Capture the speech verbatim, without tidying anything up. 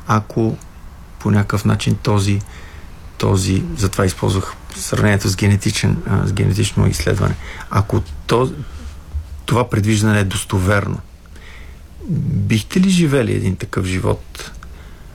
ако по някакъв начин този, този затова използвах сравнението с, генетичен, с генетично изследване, ако то, това предвиждане е достоверно, бихте ли живели един такъв живот